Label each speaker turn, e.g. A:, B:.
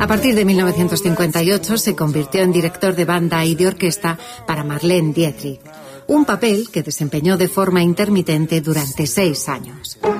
A: A partir de 1958 se convirtió en director de banda y de orquesta para Marlene Dietrich, un papel que desempeñó de forma intermitente durante 6 años.